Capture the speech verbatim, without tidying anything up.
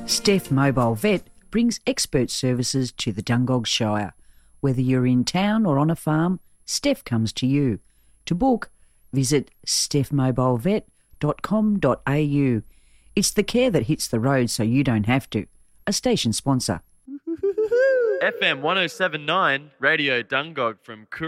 Steph Mobile Vet brings expert services to the Dungog Shire. Whether you're in town or on a farm, Steph comes to you. To book, visit steph mobile vet dot com dot a u. It's the care that hits the road so you don't have to. A station sponsor. F M one oh seven point nine, Radio Dungog from Coorong.